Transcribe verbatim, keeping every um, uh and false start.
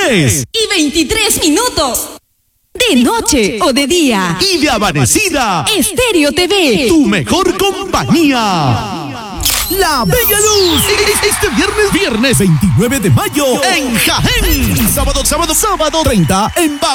tres y veintitrés minutos. De noche o de día. Y de amanecida. Estéreo T V. Tu mejor compañía. La Bella Luz. Este viernes, viernes veintinueve de mayo. En Jaén. Sábado, sábado, sábado treinta en Bau.